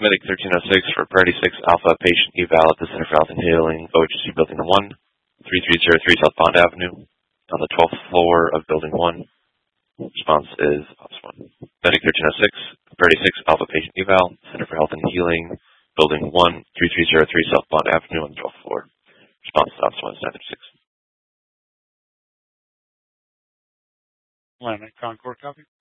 Medic 1306 for Priority 6 Alpha Patient Eval at the Center for Health and Healing, OHC Building 1, 3303 South Bond Avenue, on the 12th floor of Building 1. Response is Office 1. Medic 1306, Priority 6 Alpha Patient Eval, Center for Health and Healing, Building 1, 3303 South Bond Avenue on the 12th floor. Response is Office 1 is 936. Atlantic Concord copy.